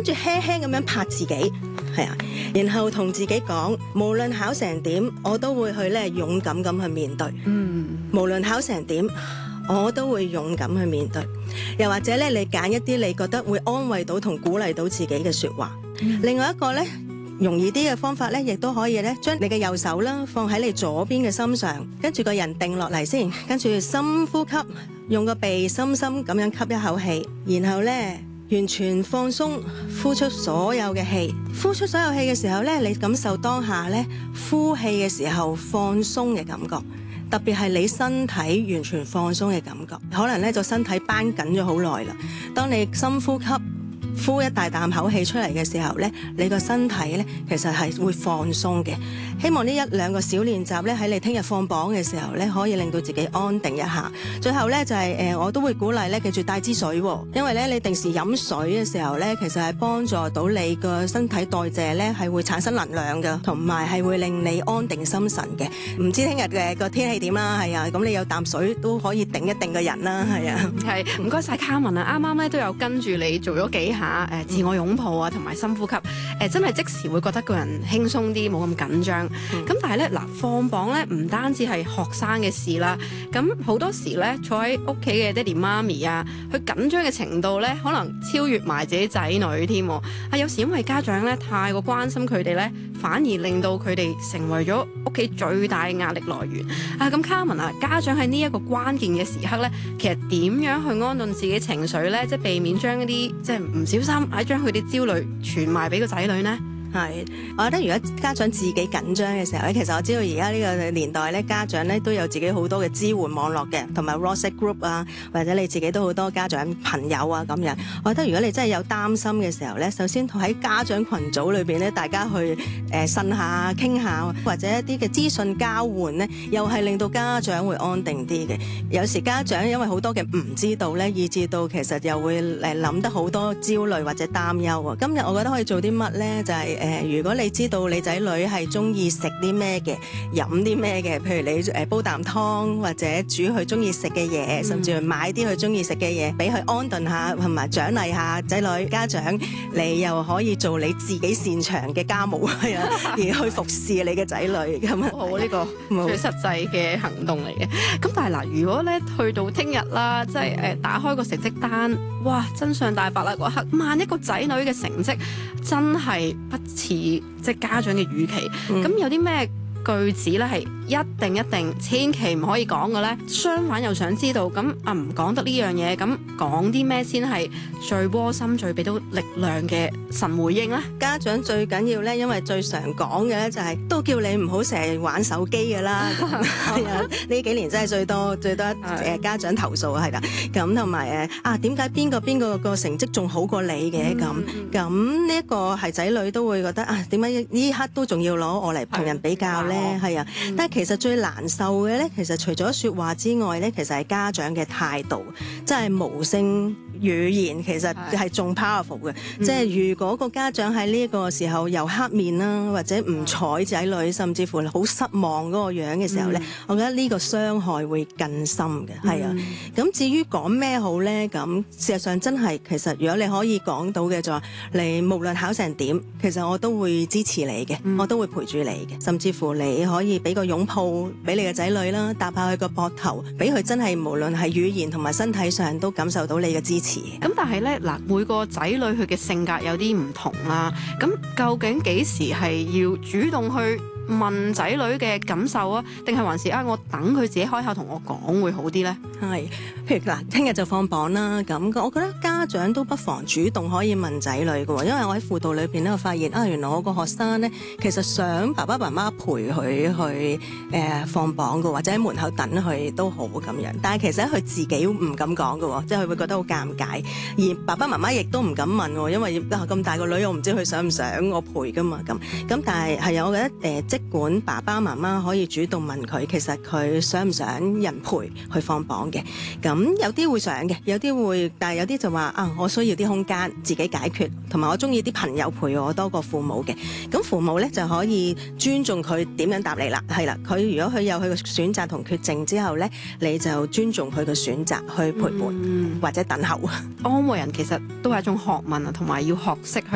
住輕輕咁樣拍自己，係啊，然後同自己講，無論考成點，我都會去咧勇敢咁去面對。無論考成點，我都會勇敢去面對。又或者咧，你揀一啲你覺得會安慰到同鼓勵到自己嘅說話。另外一個咧，容易啲嘅方法咧，亦都可以咧，將你嘅右手啦放喺你左邊嘅心上，跟住個人定落嚟先，跟住深呼吸，用個鼻深深咁樣吸一口氣，然後咧完全放鬆，呼出所有嘅氣。呼出所有氣嘅時候咧，你感受當下咧呼氣嘅時候放鬆嘅感覺。特別係你身體完全放鬆嘅感覺，可能咧就身體繃緊咗好耐啦。當你深呼吸，呼一大啖口氣出嚟嘅時候咧，你個身體咧其實係會放鬆嘅。希望呢一兩個小練習咧，喺你聽日放榜嘅時候咧，可以令到自己安定一下。最後咧就係我都會鼓勵咧，記住帶支水喎，因為咧你定時飲水嘅時候咧，其實係幫助到你個身體代謝咧，係會產生能量嘅，同埋係會令你安定心神嘅。唔知聽日嘅個天氣點啦，係啊，咁你有啖水都可以定一定個人啦，係啊。係， 唔該晒Carmen啊，啱啱咧都有跟住你做咗幾下自我擁抱啊，同埋深呼吸，真係即時會覺得個人輕鬆啲，冇咁緊張。咁但係咧嗱，放榜咧唔單止係學生嘅事啦，咁好多時咧坐喺屋企嘅爹哋媽咪啊，佢緊張嘅程度咧，可能超越埋自己仔女添。有時因為家長咧太過關心佢哋咧，反而令到佢哋成為咗屋企最大嘅壓力來源。咁Carmen啊，家長喺呢一個關鍵嘅時刻咧，其實點樣去安頓自己情緒咧，即係避免將一啲即係唔小心將佢哋焦慮傳埋俾個仔女呢？ 係，我覺得如果家長自己緊張嘅時候咧，其實我知道而家呢個年代咧，家長咧都有自己好多嘅支援網絡嘅，同埋 WhatsApp group 啊，或者你自己都好多家長朋友啊咁樣。我覺得如果你真係有擔心嘅時候咧，首先喺家長群組裏邊咧，大家去呻下傾下，或者一啲嘅資訊交換咧，又係令到家長會安定啲嘅。有時家長因為好多嘅唔知道咧，以至到其實又會諗得好多焦慮或者擔憂啊。今日我覺得可以做啲乜咧，就係如果你知道你仔女係中意食啲咩嘅，飲啲咩嘅，譬如你煲啖湯或者煮佢中意食嘅嘢，甚至係買啲佢中意食嘅嘢，俾佢安頓下，同埋獎勵下仔女。家長你又可以做你自己擅長嘅家務係啊，而去服侍你嘅仔女咁啊。 好，呢個最實際嘅行動嚟嘅。咁但係嗱，如果咧去到聽日啦，即係打開個成績單，哇，真相大白啦嗰刻，萬一個仔女嘅成績真係不似即係家長嘅預期，咁有啲咩句子咧係一定千祈唔可以講嘅咧？相反又想知道，咁唔講得呢樣嘢，咁講啲咩先係最窩心、最俾到力量嘅神回應咧？家長最緊要咧，因為最常講嘅咧就係都叫你唔好成日玩手機㗎啦。係啊，呢幾年真係最多家長投訴係啦。咁同埋點解邊個個成績仲好過你嘅？咁呢一個係仔女都會覺得點解呢刻都仲要攞我嚟同人比較咧？係啊，但係其實最難受嘅咧，其實除咗說話之外咧，其實係家長嘅態度，即係無聲語言，其實係仲 powerful 嘅。即係如果個家長喺呢個時候又黑面啦，或者唔睬仔女，甚至乎好失望嗰個樣嘅時候咧，我覺得呢個傷害會更深嘅。係啊，咁至於講咩好咧？咁事實上真係，其實如果你可以講到嘅就話，你無論考成點，其實我都會支持你嘅，我都會陪住你嘅，甚至乎你可以俾個擁抱俾你嘅仔女啦，搭下佢個膊頭，俾佢真係無論係語言同埋身體上都感受到你嘅支持。咁但係咧嗱，每個仔女佢嘅性格有啲唔同啦，咁究竟幾時係要主動去問仔女嘅感受啊？定係還是我等佢自己開口同我講會好啲咧？係，譬如嗱，聽日就放榜啦，咁我覺得家長都不妨主動可以問仔女嘅喎，因為我喺輔導裏邊咧，我發現原來我個學生咧其實想爸爸媽媽陪佢去放榜嘅，或者喺門口等佢都好咁樣，但係其實佢自己唔敢講嘅喎，即係佢會覺得好尷尬，而爸爸媽媽亦都唔敢問喎，因為咁大個女，我唔知佢想唔想我陪㗎嘛，咁但係係啊，我覺得即管爸爸媽媽可以主動問佢，其實佢想唔想人陪去放榜嘅？咁有啲會想嘅，有啲會，但係有啲就話我需要啲空間自己解決，同埋我中意啲朋友陪我多過父母嘅。咁父母咧就可以尊重佢點樣答你啦，係啦。佢如果佢有佢嘅選擇同決定之後咧，你就尊重佢嘅選擇去陪伴或者等候。安慰人其實都係一種學問啊，同埋要學識去